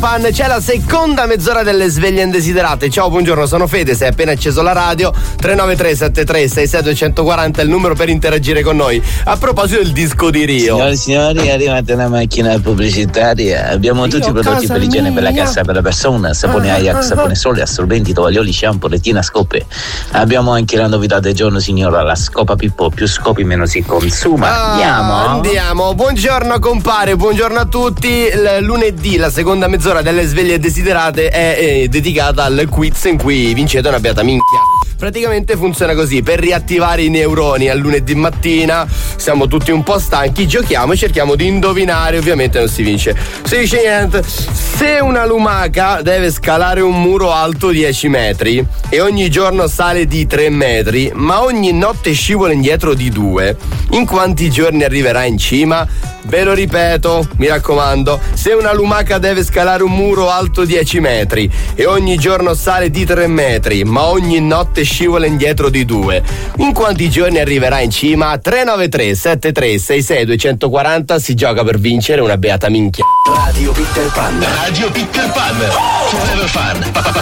Pan, c'è la seconda mezz'ora delle sveglie indesiderate. Ciao, buongiorno, sono Fede, se hai appena acceso la radio. 393 73 66 240 è il numero per interagire con noi. A proposito del disco di Rio. Signori e signori, è arrivata una macchina pubblicitaria. Abbiamo tutti i prodotti per l'igiene, per la casa, per la persona, sapone Ajax, sapone sole, assorbenti, tovaglioli, shampoo, retina, scope. Abbiamo anche la novità del giorno, signora, la scopa Pippo, più scopi meno si consuma. Andiamo. Buongiorno compare, buongiorno a tutti. Il lunedì, la seconda mezz'ora delle sveglie desiderate è dedicata al quiz in cui vincete una beata minchia. Praticamente funziona così: per riattivare i neuroni al lunedì mattina, siamo tutti un po' stanchi, giochiamo e cerchiamo di indovinare. Ovviamente non si vince, si dice niente. Se una lumaca deve scalare un muro alto 10 metri e ogni giorno sale di 3 metri, ma ogni notte scivola indietro di 2, in quanti giorni arriverà in cima? Ve lo ripeto, mi raccomando: se una lumaca deve scalare un muro alto 10 metri e ogni giorno sale di 3 metri, ma ogni notte scivola indietro di 2, in quanti giorni arriverà in cima? 393 73 66 240, si gioca per vincere una beata minchia. Radio Peter Pan. Radio Peter Pan. Forever Fan.